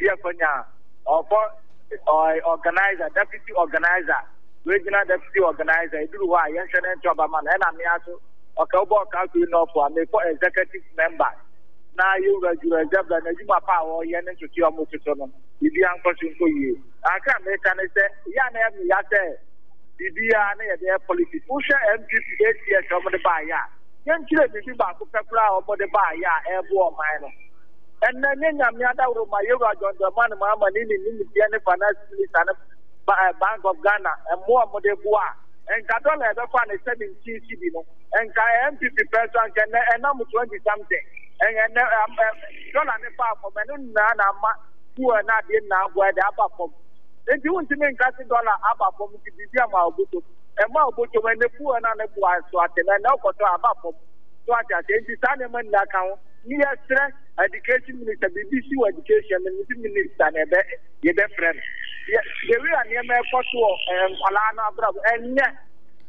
Bibia Konya, or organizer, deputy organizer, regional deputy organizer, do why Yansan job a man, and I'm also a cowboy council for me for executive member. Now you reserve the Najima power, Yanan to your motor, Bibian question for you. I can't make an say, Yan Yate, Bibia, their politics, push MPP 8 years over the buyer. Young children, Biba, Pepra, over the buyer, airborne minor. And then Yamada, my yoga, John, the man, Mamma, in the finance Bank of Ghana, and more Modebois. And Catola, the fund is 17 and MPP person can and I'm 20 something. And don't understand for men who are not in now where the upper form. If you want to make $1,000 upper form to be Mabuto, and Mabuto when the poor and the boys to attend and now for upper form. So I just say, account, near stress, education minister, BBC education, minister, and a friend. Yes, the real near my photo and Alana Bravo, and yet.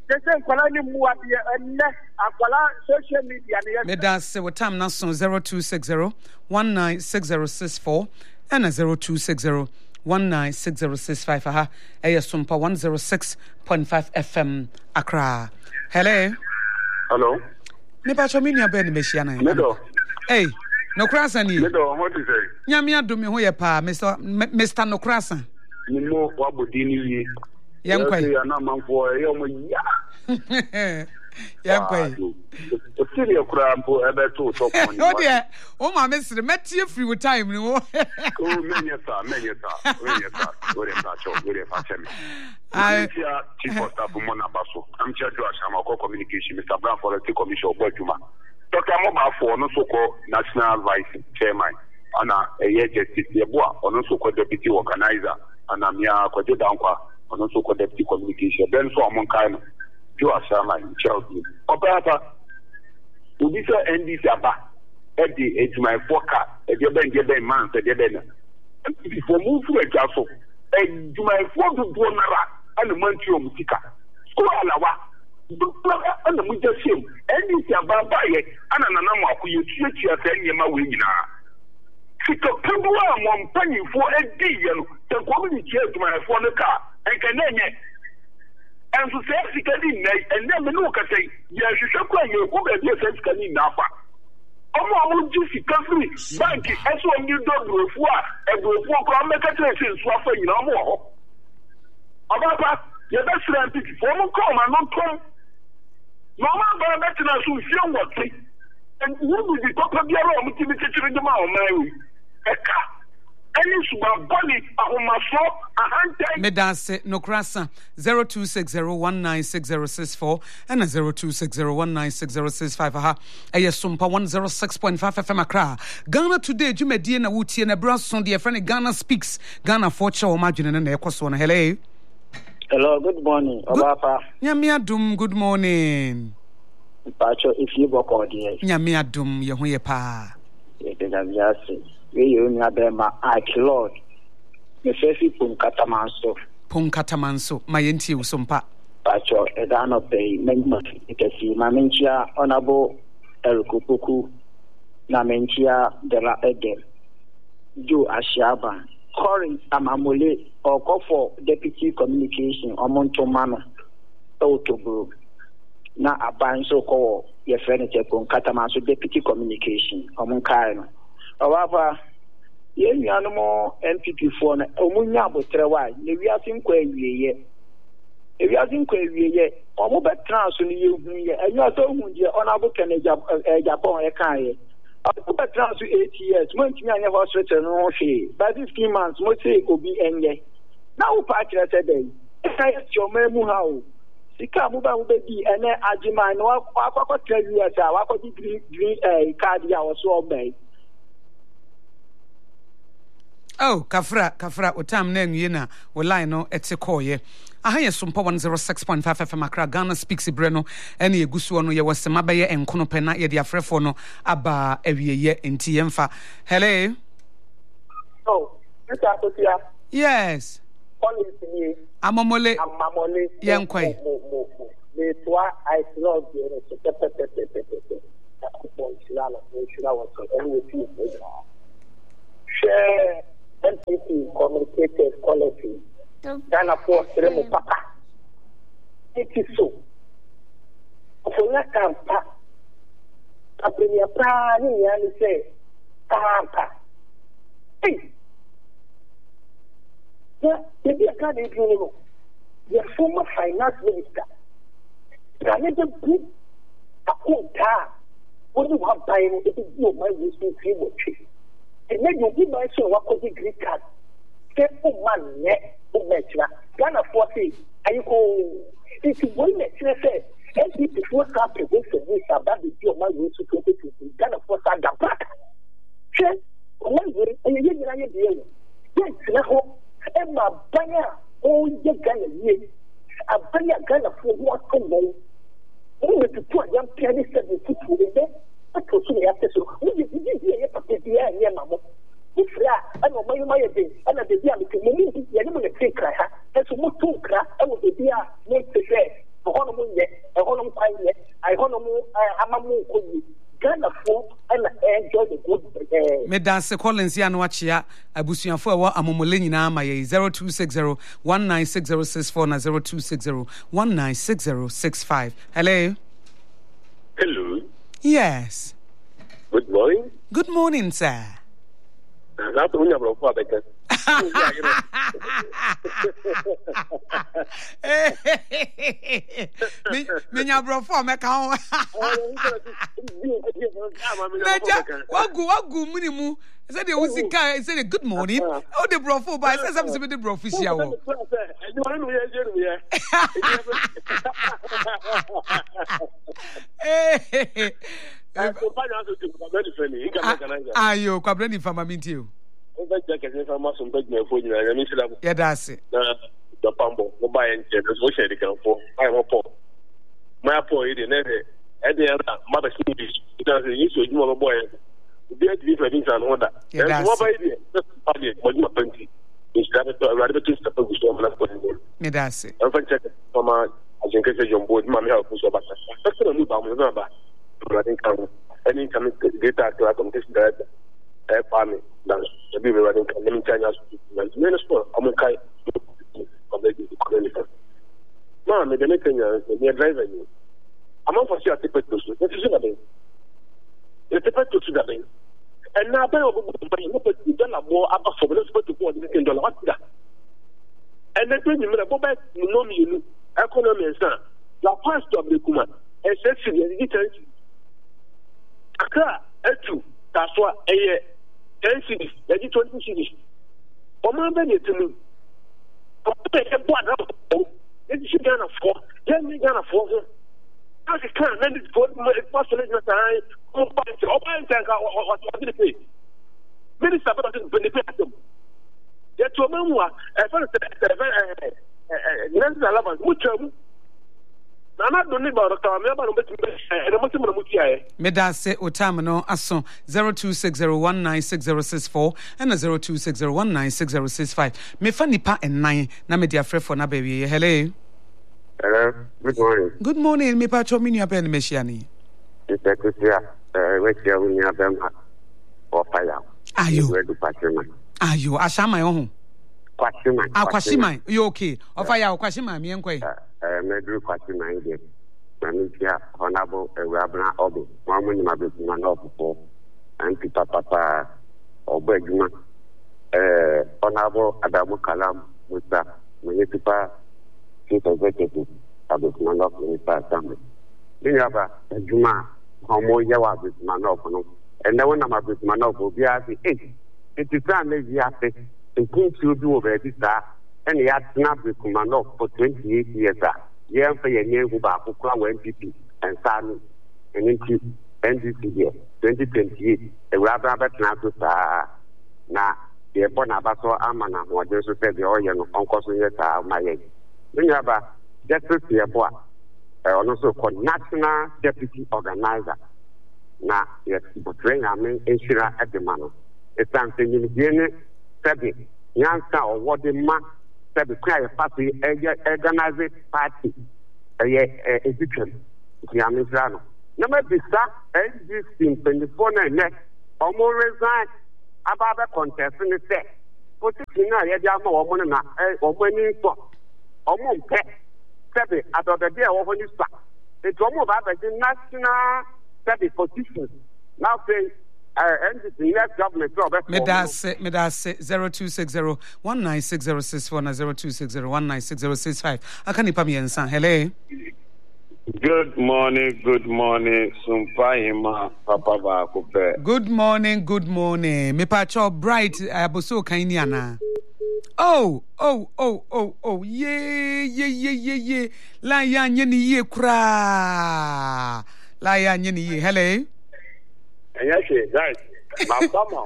Social media. Medas what time now 0260 196064 and 0260 196065 aha Sumpa 106.5 FM Accra. Hello. Hello. Nepa chomini abeni meshiana. Medo. Hey, no krasan ni. Medo, what is it? Nyame adome ho ye pa Mr. No krasan. Nimo wabodini yi. Yankwai. Ya na manfo e omo ya. Yankwai. O tiri okura mpo ebe to talk on. O de o ma mesre metie free with time ni wo. O menyesa. O re fa chemi. I'm Chief of Staff Mona Baso. I'm Chair to Ashama Communication, Mr. Brown Forestry Commission of Bojuma. Dr. Moba for no so-called National Vice Chairman. Anna a justice Yabua, or no so-called deputy organizer, and Amia Kwajedankwa. On also called deputy communication. Then so among kind Joe Ashama in Chelsea. Operator, will be so NDC Abba. Eddie, it's my forecast. If you're being given man, said you're before move to a castle, and do my phone to Bonara and the Montreal Musica. School Alawa. And the Muja Sim, NDC Abba, and an anama who you treat your 10 year Mawina. Sika Pudua, one penny for a deal, the community to my phone car. And so say and then look at say, yes, you should play your good sense can in Napa. Omo juicy country, bank, as one you don't go for and go for make a trace swaffer in no more. About your best friend, former come and not come. No man, but that's who feel what thing. And who will be top of your own motivated to the mouth, Mary? Medase no krasa 0260196064 and 0260196065 aha Sumpa 106.5 FM Accra. Ghana today Jumedie na wutie na braso de friend Ghana speaks Ghana for cha o madwene na ekoso no. Hello, good morning. Obapa. Nyame adum, good morning. Pacho if you work on the Nyame adum ye ho ye pa. Ye you Nabema Lord. The first Punkatamanso, my enti usumpa. Pacho, Edano Pay, Megma, Ikasi, Mamentia, Honorable Erukupuku, Namentia, Dela Ede, Joe Ashaba, Corin Amamule, or call for Deputy Communication, or Montomano, Otobro. Na Aban so called your friend Punkatamanso, Deputy Communication, or Monkaino. However, ye animal MPP for Omunya Botrewa, we are in Quay, if you are in Quay, or mobile transfer you, and you are so honorable Canada, Japan, a Kaye. I'll put transfer 8 years, when you never written no shade, but 15 months, most say will be ended. Now, Patria today, if I ask your memu how. Sika muba be and then Ajima, no, I could tell you as I could green a card or so obey. Oh, Kafra, Otam Nena, will line no etikoye. I hear Sumpa 106.5 FM Accra, Ghana speaks Breno, any Gusuano, ye was Samabaye and Konopena, ye dia frefono, Abba, every year in Tiemfa. Hello? Oh, yes. Amamole, Yankway. I love you. NPP communicated quality. Ghana for Remo Papa. It is so. For that campa, a premier plan, you say, Tampa. Hey, maybe I can't even know. The former finance minister, I never put a cool car. When you have time, it is no my wisdom to you. And then you give my son what could be Greek card. Step for man, net, for Metra. Ghana 40, and you go. It's one that says, NPP before campaign with the news about the deal my wisdom to you. Ghana for Sandapaka. Say, one way, and you get an idea. Yes, now, and my banner, oh, you Ghana, yes. A banner Ghana for what come on. Only to put young pianist and the foot in there. I told you after so. We did hear a baby near Mamma. If I know my day, and at the year, the moment you never take her. As a more two crack, I will be here, make the fair. A honor yet, a honor pine yet, I honor I'm a more good. Ghana for and enjoy the good. Medance Collins Yanwachia, Abusian for Amomolini Nama 0260 196064 na 0260 196065. Hello. Hello. Yes. Good morning. Good morning, sir. That's the winner of Father. Minya bro for me kan. Wagu munimu. Say the usika, say good morning. Oh the bro for by say something the bro official. Ayo, kwa brandi fama minti you. Yeah, that's it. The Pambo, mobile and social for I will pop. My poor idiot, at the end, mother Swedish, it does use to you, boy. Be at least and order. That's what idea. That's what you are 20. Instead of rather to step up with someone. Me that's it. I'm check from I think it's your board, Mammy help us about that. That's what I'm about. I think any coming data to our competition director. Farming, that's the people running many China's minister. I'm okay of the economy. No, I'm the making a driver. I'm not for sure to put to that is nothing. It's a pet to that. And now, you done a more upper for let's put to $1 what's that? And then when you go back, you know me, economy and son. The first of the Kuma, essentially, Accra, Etu, that's what a 10 cities, 20 cities. Oman Benetinu. It's Ghana for, let me Ghana for. As it can, then it's for possibly not time. What did it pay? Minister doesn't benefit them. Yet to a memoir, as far as the allowance, which Medase Otamano Ason 0260196064 and 0260196065. Me funny pa and 9 na media free for na baby. Hello. Hello. Good morning. Good morning. Me pa chomini apen meshiani. It's a good year. Which year we have them for fire. Ayo. Ashama yohun. Kwashima. Kwashima. You okay? Ofaya Kwashima mi enkwe. Medru Kwashima ide. Mamisia Honorable Rabna Obi. Mamuni mabesuma no popo. Anti papa Obeguma. Honorable Adamu Kalam Musa. Municipal Chief Executive Abesuma no Municipal Assembly. Niaba Juma Homo Yawa Abesuma no Kono. And then when I'm Abesuma no Bobia it is an easy in you do over this, and he had snapped with Kumano for 28 years. Yeah, for your name, Bukla, NPP, and Sami, and into NDC here, 2028, a rather snap with now, the Bonabaso Amana, who just said the oil on Cosmic my age. Then you have a Justice Yabua, also called National Deputy Organizer. Now, yes, but train I mean, Inshira at the man. It's something in the Sabi, Yanka or what the man said, the cry party, organized party, education, Yamistrano. Number the staff, NGC in 24 and next, or more resign about the contest in the set. position na ye dia ma wo mo na wo mo ni so o mo mpe sebe adodede e wo ho ni sa e to mo ba be national sebe position now say NDC US government Medase 0260-196064 na 0260-196065 akanipa miensa. Hello. Good morning, Sumpahima Papa Bakupe. Good morning. Me pacho bright aboso kaini ana. Oh. Yeah. La ya nyeni ye kra. La ya nyeni ye. Hello. Yes, guys. Mama.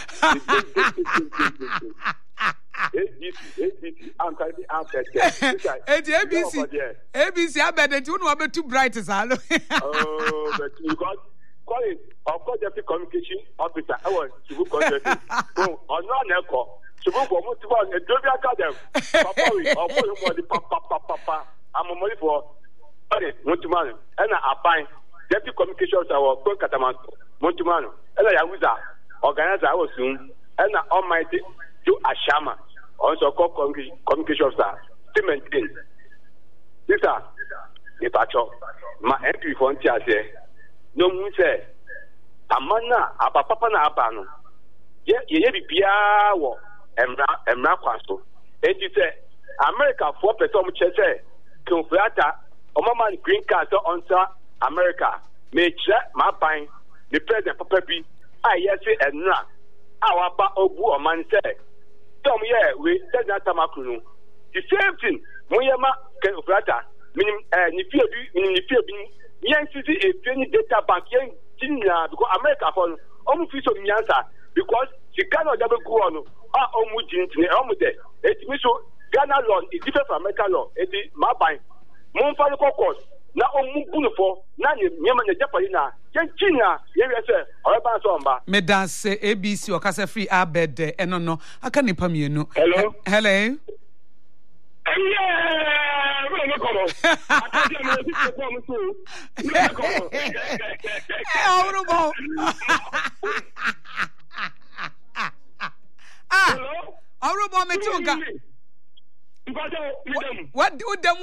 ABC I bet that you know about too bright as hello. Oh, but you got call it, of course, the communication officer. I was to book on non-echo. To book almost about a Dobia Academy. Papa. I'm a money for Montumano. And I find deputy communication officer or Kataman Montumano. And I was organizer. I was soon. And almighty do Ashama. Also called communication officer to maintain. This are the patcho. My MP frontier say, no moon say, Amana, Papa na Apano. Ye be Pia war, Emra Quasto. And you say, America 4% say, Confrata, Omama green card on America. May check my pine, the president Papa B. I yes and na. Our ba obu or man say. Tom, yeah, we said that Tamakunu. The same thing, Moyama Confrata, meaning Nifia, Yankee, a penny data bank, because America for almost piece of Mianza, because she cannot double go on. It's Ghana law is different from American law. It is my bind. Monfalo course. Now, for Nani, Yaman, Japanina, China, yes, or Basomba. Medas ABC or Casa Free Abed, and no, I can't nip you know. Hello. What do them?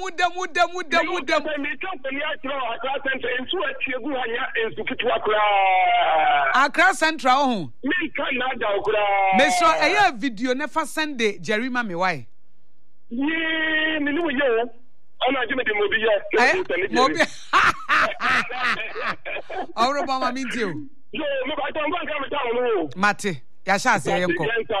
Accra Central. Me saw a video never Sunday, Jerry Mammy. Why? Yeah, me know you. I'm not going to move here. Obama means you. No, I don't want to come down. Mate, Yasha say, you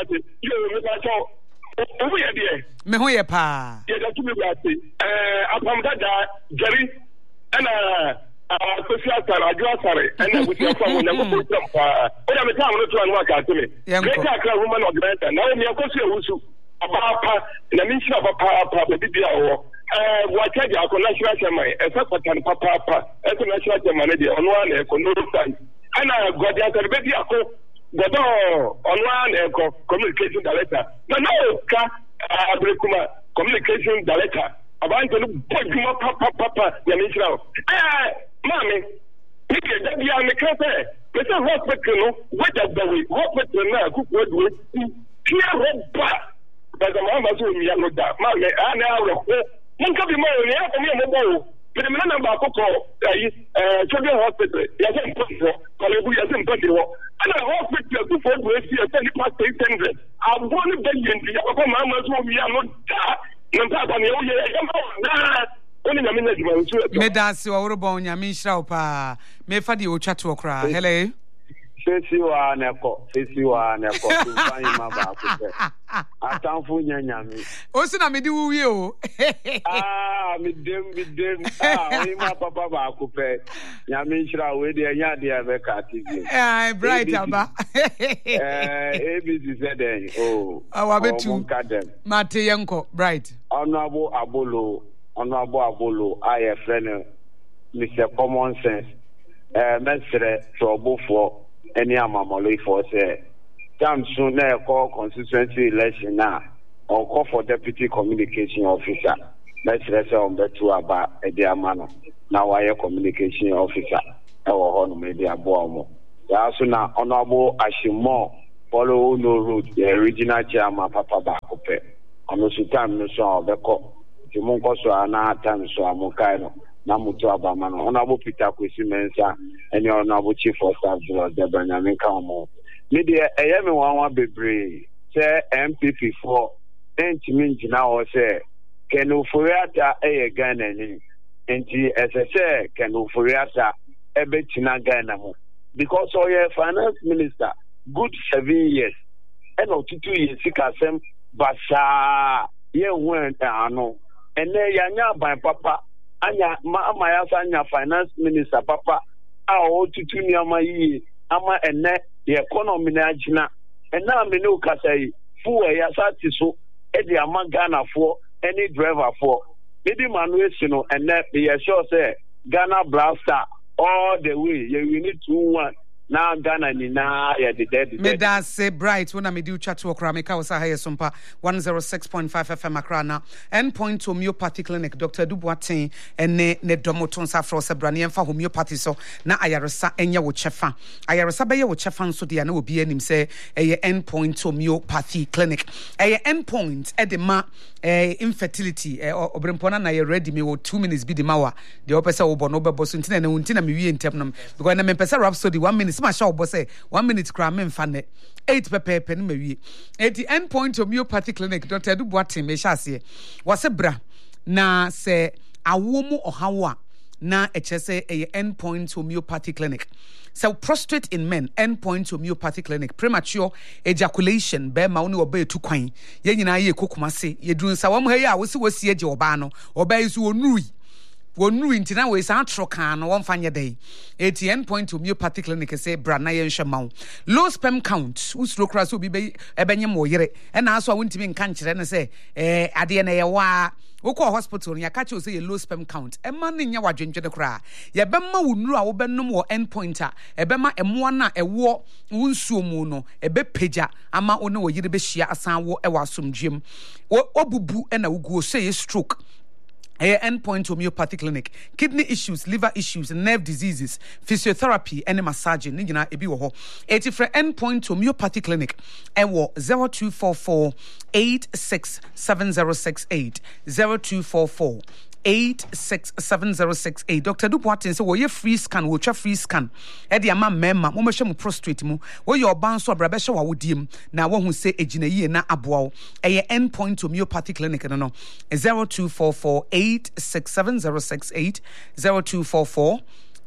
me who ye pa. Yes, I told you that. Upon that, Jerry and social sorry, and with your phone, never put them. But I'm a town to work out to me. Young woman of the renter. Now, me, of course, you Papa, and I mean, Papa, Bidia, what I tell you, national chairman, a second Papa, as a national manager on one economic time. And I got the other baby. The door on one communication director. No, communication director. About to look Papa, Yamisha. Mommy, pick it up beyond the cafe. Mr. Hospital, what does the way? Hospital now, good word, clear red back. But the mamma told me, I'm not that. Mammy, I know. One copy more than half of me on the ball. But the man about children hospital, yes, I'm putting for, yes, I'm putting for. And I hospital before we see a 20%. I want to beg you, Mama's will be not that. Medas or Bonia Misha pa, me fadi o chat to okra. Hello. Fesiwa neko, Atamfu nyanyami. Osina me di wuyo. Midem. Ima papa ba kupe. Nyami shira we de nya de abeka TV. Bright aba. ABC said then. Oh. Awabetu. Mate yanko, bright. Honorable Abolo, I a friend Mr. Common Sense. Mestre trouble for any amamole for say. Time soon call constituency election now or call for deputy communication officer. Let's say on the two about a dear man. Now I a communication officer. Our home media bomo. Also now honorable Ashimo follow no road the original chairman papa Bakope. Ono so time no so obeko. Ti mo nko so ana time so amokai no. Na mutu abama no. Honorable Peter Kwesi Mensah and your honorable chief of staff Debra Nyaminka omo. Me de eyemi wanwa bebre. Say MPP for entimi njina o say Kenu Furiata Ghana ni. Enti SSA Kenu Furiata Ebetina Ghana mo. Because you're finance minister, good 7 years. And not 2 years, Sikasem, Basa, ye went ano. And then Yanya by Papa, Anya, Mayasanya finance minister, Papa, our 2 years, Ama and net, the economy najina. And now me no Kasai, Fu Yasati so, Eddie Amagana for any driver for. Maybe Manuel, and that be sure say Ghana Blaster. All the way, you need 2-1. Now Ghana ni na ya the dead. Me da say bright when I do chat to okra me ka wasa haye sompa 106.5 FM akrana. Endpoint homeopathy clinic Dr. Duboatin ene ne domoton sa fro se brane emfa homeopathy so na ayaresa enya wo chefa. Ayaresa be ye wo chefa nso de na obi anim say eye endpoint homeopathy clinic. Eye endpoint e de ma infertility obrempona na ye ready me wo 2 minutes bi de ma wa de opese wo bo no bebo so ntina na wontina me wie ntem no because na me pese rhapsody 1 minute ma sha obo say 1 minute kra me mfa ne 8 pepe no me wie at the end point homeopathy clinic Dr. Duboatin me sha se wase bra na se awomu ohawa na echese a end point homeopathy clinic. So prostrate in men, endpoint homeopathy clinic, premature ejaculation, be ma oni obe tu kwan. Ye nyina ye kokumase, ye dun sa wam heya wo si wosi eje oba no, oba yi so wonuri ntina we san troka no won fanye dey. ATN point homeopathy clinic say brana ye nhwema. Low sperm count, usuro kra so bi ebenye mo yere. E na so wontimi nka nkire ne say ade na ye wa wokɔ hospital ya catch you say low sperm count e ma ne nya wadwendwede kra ye bemma wonuru a wo benom wo endpoint a e bema emoa na ewo wonsuo mu no e be pagya ama one wo yire be hia asan wo e wasomdwem obubu e na wuguo say stroke. Endpoint homeopathy clinic, kidney issues, liver issues, nerve diseases, physiotherapy, and massaging. Nina ebi wo ho. Eti for endpoint homeopathy clinic. Ewo 0244 867068 0244 867068. Dr. Duboatin say wo ye free scan, wo twa free scan. E de ama mema, mo mehwe mo prostate mu. Wo ye oban so abra behwe wa wodiem na wo hu say ejina yie na aboa wo. Eye endpoint homeopathy clinic no 0244 867068 0244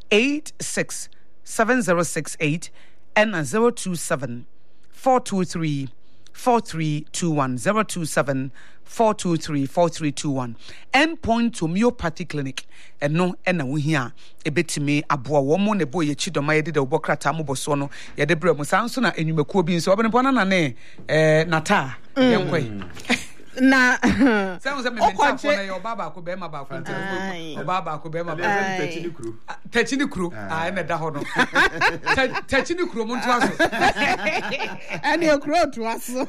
867068 and 027 423 4321 027 423 4321. Endpoint homeopathy clinic eno ena wo hia ebetime aboa wo mo ne boy chidoma ye de obokrata mo boso no ye de brɛ mo sanso na enwumakuo bi nso obene pona na ne nata yenkoi na sounds like me mention na your baba ko be ma ba ko baba ko be ma ba techini kru na da ho no techini kru mo nto aso ani kru to aso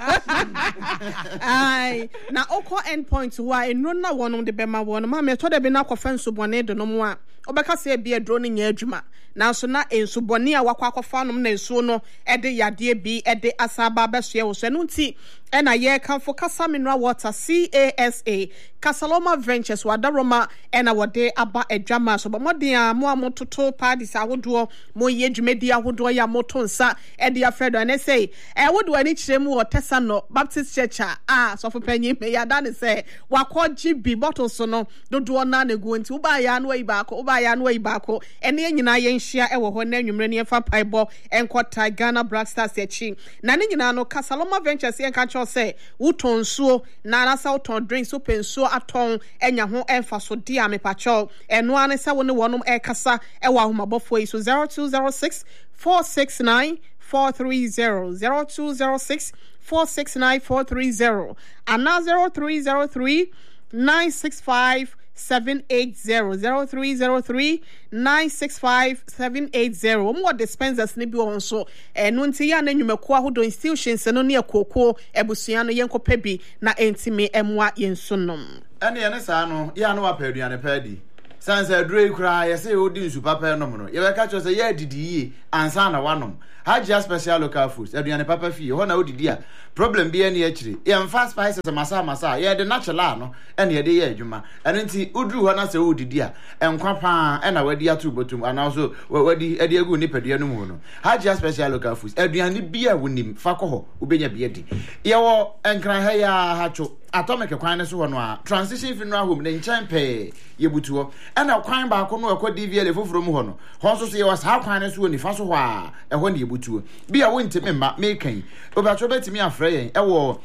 ai na okọ endpoint wa enro na wono de be ma wono ma me to de be na akọfa nsobone de no mo a obeka se bia edro no nya adwuma na so na ensobone a wakọ akọfa no na esuo no ede yade bi ede asaba besoe wo so no nti ena ye kan fo kasa mineral water CASA Casaloma Ventures wadaroma ena wode aba adwama so bomodin a mo amototo parties awodo mo ye dwumedi awodo ya motonsa ede afredo na say wodo ani kiremu wo Tesano Baptist Church so for panyi me ya da ne say wakọ GB bottle so no dodo na na gu nti uba ya no ibako ene nyina ye nhia ewo ho na nwumre ne fa paibo enkota Ghana Black Stars echi na ne nyina no Casaloma Ventures ye kan say wuton suo na nasa wuton drinks open suo aton enya ho emfa so dia me pacho eno ane se woni wonom ekasa ewa ahomabofo yi so 0206 469 430 0206 469 430 and now 0303 965 780 0303 965 780 mo dispensers ne bi won so eno nti ya na nwumako ahodo institutions no ne akoko ebusua no yenkopa bi na entime emwa yensunom ene sa no ya no apaduane padi Sans a dray cry, I say, oh, didn't you, Papa Nomono. You catch us a year did ye, and son of one. Haji special local foods, Adrian Papa Fee, one out dear. Problem be any actually. Yam fast spices a massa, yeah, the natural, and the day, Juma. And then see, Udru, one as a woody dear, and Quampa, and our dear two bottom, and also, where the Edia good nipper, dear no. Haji special local foods, Adrian beer winning, Faco, Ubenya Beardy. Yaw, and cry, Hacho. Atomic acquaintance one transition funeral home in Champe, Yebutuo, and our crime back on a quad DVL from Hono. Also, see us how kindness when the Fasoa, and when Yebutu. Be a winter member making. Obatobet me afraid, a war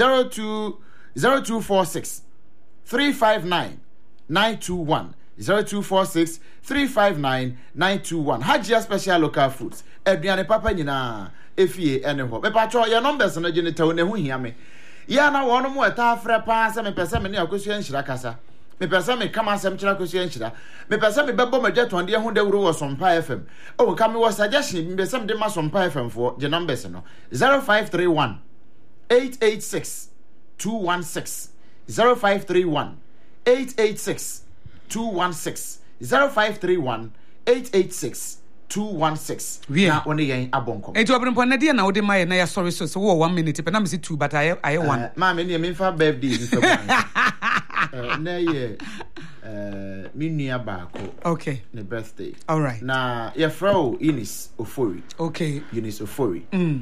0246 359 921. 0246 359 921. Hajia special local foods. Adrian Papa Nina, if ye any hope. A patch your numbers and a genital who hear me. Yana one more tafra pass and me pesa me near Kusian Shirakasa. Me pesa me come as some Chirakusian Shira. Me pesa me bebo me jet on the Hunde was on Pi FM. Oh, come was suggestion me some demas on Pi FM for the numbers no 0531 886 216 0531 886 216 0531 886 216. We are only a bonko. It will bring Ponadia now. They might na sorry so 1 minute, but I'm 2, but I one. Mamma, me for birthday. Nay, Minia Barco. Okay. The birthday. All right. Now, your Frau Eunice Ofori. Okay. Eunice Ofori.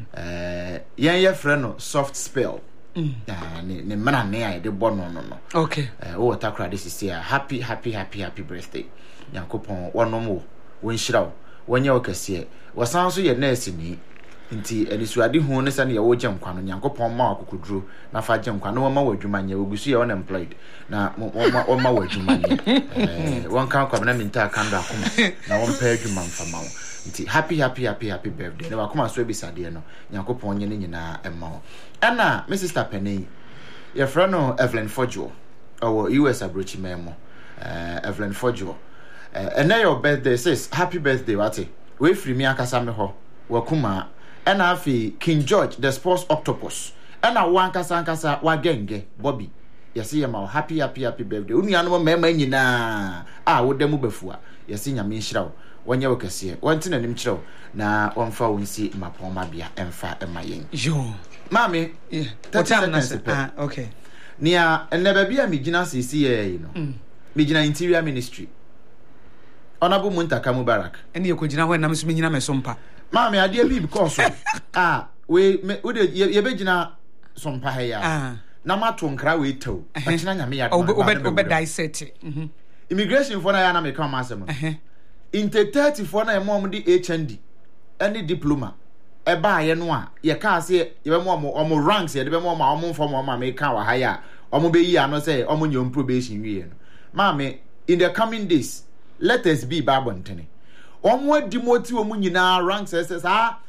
Your friend soft spell. Ne man ne the born no. Okay. Oh, Takra, this is here. Happy birthday. Yankopon one no more. When shroud. When you can was also your nurse in me. Inti, and it's ready who is any old jump quan, Yankopon Mark could drew. Now, if I jump, no more you man, you will see unemployed. Now, one more you man. One can't come in entire candle. Now, one pair you man for mouth. Happy birthday. Never come and swear beside you. Yankopon Yanina and more. Anna, Mrs. Tapene, your friend Evelyn Fojo, or US Abruchi Memo, Evelyn Fojo. And now your birthday says happy birthday, Wati. We free me akasameho, wakuma, and afi King George, the sports octopus. And I want kasa wagenge, Bobby. You see, I'm happy birthday. Uni animo mema na would demu before. You see, I'm in shroud. When you can see one thing and him show. Na one for we see my poma bia and fa and my yin. Yo, Mammy, yeah, that's okay. Near and never be a Mijina CCA, you know. Mijina Interior Ministry. Honorable Muntaka Mubarak. And you could know when I'm swinging my sompa. Mammy, I dear be because we Yabejina sompa here. Namatun cry we too. Obed dissect. Immigration for Diana may come as a Inte 34 na mom di HND any diploma e ba ye no a ye ka se ye be mo ranks ye be mo ma omo form o ma me ka wa haya omo be yi ano say omo nyom probation wie no maame in the coming days let us be babontene omo adimoti omo nyina ranks SS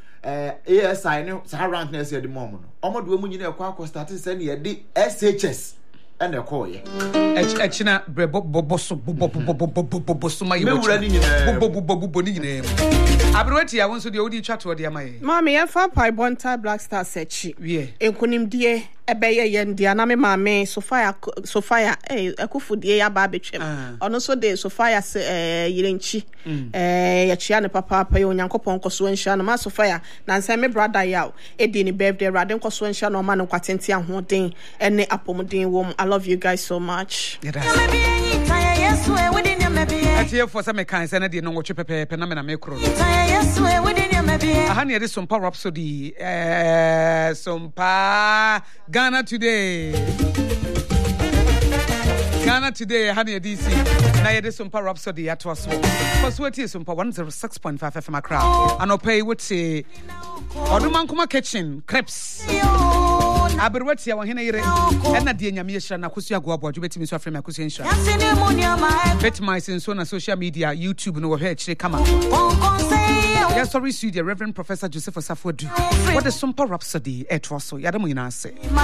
ASI no sa rank na se di mom no omo do omo nyina ekwa start say na ye di SHS and a call ye. Echina boboso my Abroti, I want to the OD chat to the Amay. Mammy, I found Pi Bonta Black Star said she. Yeah. Enconim dear, a bay yen, Dianame Mamma, Sophia, a kufu dear Barbichem. And also de Sophia Yilinchi, Yachiana Papa, Yanko Ponco Swenshan, Ma Sophia, Nansame brother Yao, Edini birthday, Radin Coswenshan, or Man of Quatentia Honting, and the Apomodine woman. I love you guys so much. I hear for some kinds and I didn't know what you prepare Penamena Macro. I had this some power rhapsody, some pa Ghana today. Ghana today, honey, DC. Now, there's some power rhapsody at us. Because what is some power 106.5 FM crowd. And I'll pay what say, Odumankuma kitchen, crepes. Aberwati ya wahina ire ena die nyamiyesha na kusia go abo adwubeti mi so afrema kusiensha bet my senso na social media YouTube no wohwe chire kama ya sorry studio Reverend Professor Joseph Osafodu what the Sumpa Rhapsody etwoso yadamo nyina ase